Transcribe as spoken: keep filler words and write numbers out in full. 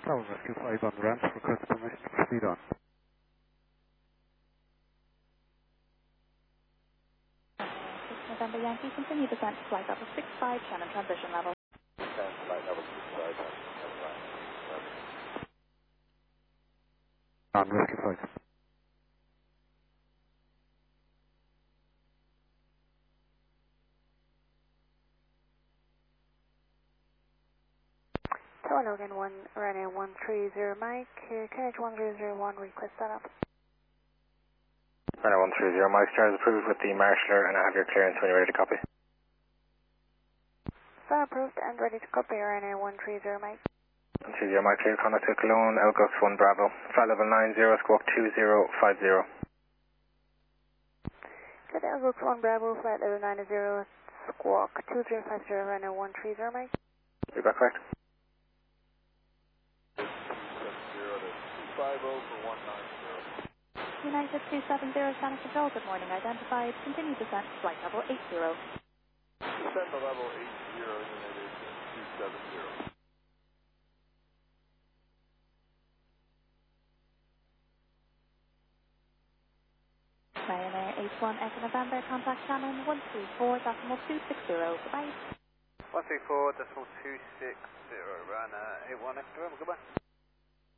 Tower Rescue five on the ramp, request permission to proceed on. November Yankee, continue descent to flight level six five, Shannon transition level. Descent flight level six five, On Rescue five. Tower Logan one, runway one three zero Mike, uh, K H one zero zero one, request set up. Runway one three zero Mike, stars approved with the marshaller, and I have your clearance when you're ready to copy. Star approved and ready to copy, runway one three zero Mike. one three zero Mike, clear contact to Cologne, Elgux one Bravo. Flight level nine zero, squawk two zero five zero. Good, Elgux one Bravo, flight level nine zero, squawk two zero five zero, runway one three zero Mike. You're back correct? United two seven zero, Shannon Control, good morning, identified, continue descent to flight level eight zero. Descent to level eight zero, United two seven zero. Ryanair H one Echo November, contact Shannon one three four decimal two six zero, goodbye. one three four decimal two six zero, Ryanair eight one Echo November, goodbye.